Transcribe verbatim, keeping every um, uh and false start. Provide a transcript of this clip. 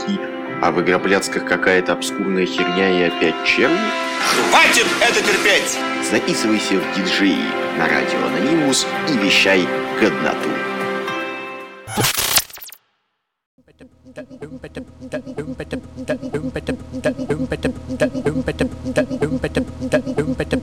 Ленинский, а в Игроблядсках какая-то обскурная херня и опять черви? Хватит это терпеть! Записывайся в диджеи на радио Анонимус и вещай годноту. Boom,